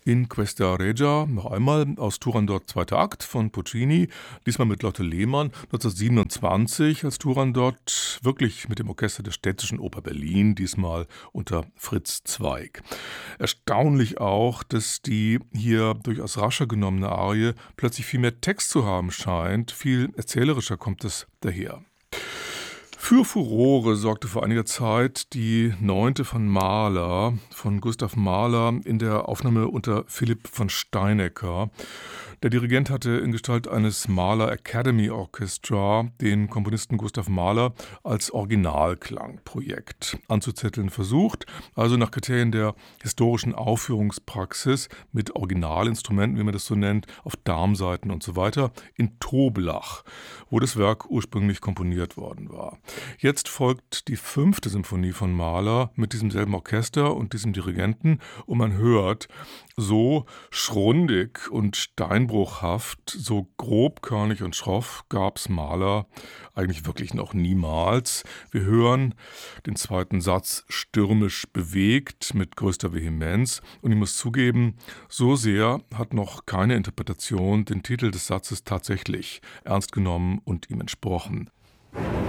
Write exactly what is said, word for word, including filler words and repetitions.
In Questa Regia noch einmal aus Turandot zweiter Akt von Puccini, diesmal mit Lotte Lehmann, neunzehnhundertsiebenundzwanzig als Turandot, wirklich mit dem Orchester der Städtischen Oper Berlin, diesmal unter Fritz Zweig. Erstaunlich auch, dass die hier durchaus rascher genommene Arie plötzlich viel mehr Text zu haben scheint, viel erzählerischer kommt es daher. Für Furore sorgte vor einiger Zeit die Neunte von Mahler, von Gustav Mahler, in der Aufnahme unter Philipp von Steinecker. Der Dirigent hatte in Gestalt eines Mahler Academy Orchestra den Komponisten Gustav Mahler als Originalklangprojekt anzuzetteln versucht, also nach Kriterien der historischen Aufführungspraxis mit Originalinstrumenten, wie man das so nennt, auf Darmsaiten und so weiter, in Toblach, wo das Werk ursprünglich komponiert worden war. Jetzt folgt die fünfte Symphonie von Mahler mit diesem selben Orchester und diesem Dirigenten und man hört, so schrundig und steinbruchhaft, so grobkörnig und schroff gab's Mahler eigentlich wirklich noch niemals. Wir hören den zweiten Satz stürmisch bewegt mit größter Vehemenz und ich muss zugeben, so sehr hat noch keine Interpretation den Titel des Satzes tatsächlich ernst genommen und ihm entsprochen.